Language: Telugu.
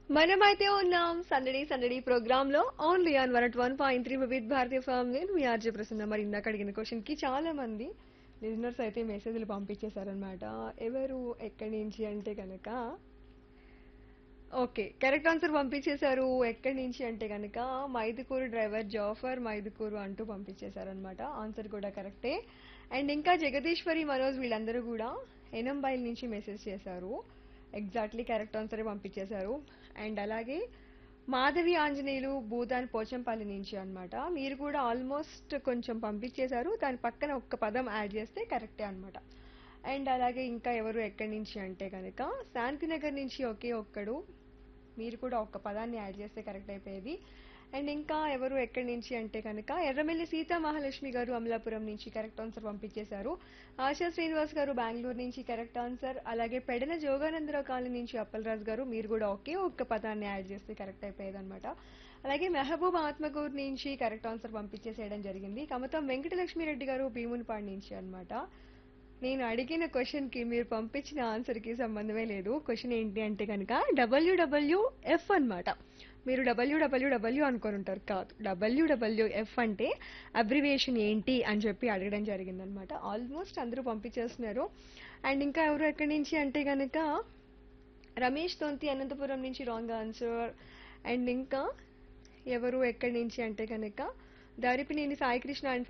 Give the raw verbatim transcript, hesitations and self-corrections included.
మనమైతే ఉన్నాం సందడి సందడి ప్రోగ్రామ్ లో only on one one point three with Bharatiya form నేను మీ ఆర్జే ప్రసన్న. మరి ఇందాక అడిగిన క్వశ్చన్ కి చాలా మంది లిజనర్స్ అయితే మెసేజ్లు పంపించేశారనమాట. ఎవరు ఎక్కడి నుంచి అంటే కనుక ఓకే, కరెక్ట్ ఆన్సర్ పంపించేశారు. ఎక్కడి నుంచి అంటే కనుక మైదుకూరు డ్రైవర్ జాఫర్ మైదుకూరు అంటూ పంపించేశారనమాట. ఆన్సర్ కూడా కరెక్టే. అండ్ ఇంకా జగదీశ్వరి మనోజ్ వీళ్ళందరూ కూడా ఎనంబైల్ నుంచి మెసేజ్ చేశారు. ఎగ్జాక్ట్లీ కరెక్ట్ ఆన్సరే పంపించేశారు. అండ్ అలాగే మాధవి ఆంజనేయులు భూదాన్ పోచంపల్లి నుంచి అన్నమాట. మీరు కూడా ఆల్మోస్ట్ కొంచెం పంపించేశారు. దాని పక్కన ఒక్క పదం యాడ్ చేస్తే కరెక్టే అన్నమాట. అండ్ అలాగే ఇంకా ఎవరు ఎక్కడి నుంచి అంటే కనుక శాంతినగర్ నుంచి ఒకే ఒక్కడు, మీరు కూడా ఒక్క పదాన్ని యాడ్ చేస్తే కరెక్ట్ అయిపోయేది. అండ్ ఇంకా ఎవరు ఎక్కడి నుంచి అంటే కనుక ఎర్రమెల్లి సీతా మహాలక్ష్మి గారు అమలాపురం నుంచి కరెక్ట్ ఆన్సర్ పంపించేశారు. ఆశా శ్రీనివాస్ గారు బెంగళూరు నుంచి కరెక్ట్ ఆన్సర్. అలాగే పెడన జోగానందరావు కాలనీ నుంచి అప్పలరాజు గారు, మీరు కూడా ఒకే ఒక్క పదాన్ని యాడ్ చేస్తే కరెక్ట్ అయిపోయేది అనమాట. అలాగే మెహబూబ్ ఆత్మకూరు నుంచి కరెక్ట్ ఆన్సర్ పంపించేసేయడం జరిగింది. కమతం వెంకటలక్ష్మి రెడ్డి గారు భీమునిపాడు నుంచి అన్నమాట. నేను అడిగిన క్వశ్చన్ కి మీరు పంపించిన ఆన్సర్ కి సంబంధమే లేదు. క్వశ్చన్ ఏంటి అంటే కనుక డబ్ల్యూడబ్ల్యూఎఫ్ అన్నమాట. మీరు డబ్ల్యూడబ్ల్యూడబ్ల్యూ అనుకొని ఉంటారు, కాదు. డబ్ల్యూడబ్ల్యూఎఫ్ అంటే అబ్రివియేషన్ ఏంటి అని చెప్పి అడగడం జరిగిందనమాట. ఆల్మోస్ట్ అందరూ పంపించేస్తున్నారు. అండ్ ఇంకా ఎవరు ఎక్కడి నుంచి అంటే కనుక రమేష్ తొంతి అనంతపురం నుంచి రాంగ్ ఆన్సర్. అండ్ ఇంకా ఎవరు ఎక్కడి నుంచి అంటే కనుక దారిపినేని సాయికృష్ణ అండ్